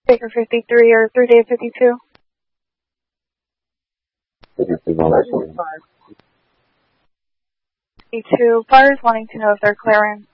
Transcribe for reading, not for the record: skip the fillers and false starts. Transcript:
Baker 53 or 3 day 52. 52. Buyers wanting to know if they're clearing.